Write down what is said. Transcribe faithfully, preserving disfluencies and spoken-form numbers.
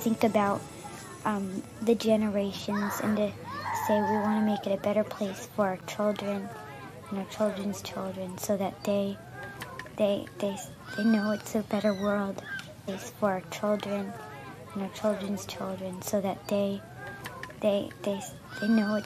think about um, the generations and to say we want to make it a better place for our children and our children's children, so that they they they they know it's a better world place for our children and our children's children, so that they they they they know it's